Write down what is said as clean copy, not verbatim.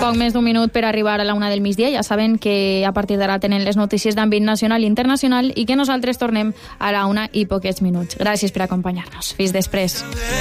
Poc més d'un minut per arribar a la 1 del migdia. Ja saben que a partir d'ara tenen les notícies d'àmbit nacional i internacional i que nosaltres tornem a la 1 i poquets minuts. Gràcies per acompanyar-nos. Fins després.